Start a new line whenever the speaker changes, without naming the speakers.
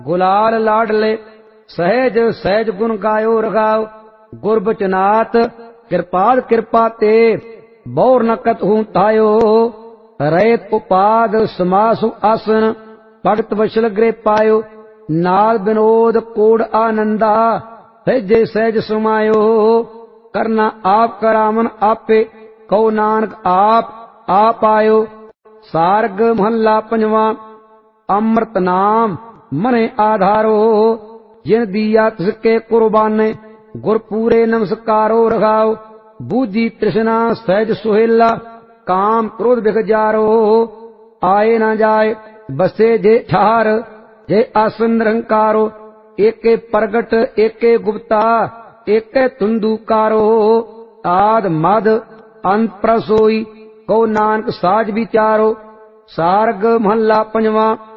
गुलाल लाडले सहज सहज गुण गायो रगाओ। गुरबचनाथ कृपाल कृपा ते बौर नकत हूं तायो। रैत उपाद समासु आसन भगत वशल गृह पायो। नाल विनोद कोड आनंदा सहजे सहज समायो। करना आप करावन आपे कहो नानक आप आयो। सारग महला पंजवा अमृत नाम मने आधारो। जिन दिया तिसके कुर्बाने गुरपूरे नमस्कारो रखाओ। बूझी तृष्णा सहज सुहेला काम क्रोध बिख जारो। आए न जाए बसे जे ठार जे आसन निरंकारो। एके प्रगट एके गुप्ता एके तुंदुकारो। आद मद अंत प्रसोई को नानक साज विचारो। सारग महला पंजवा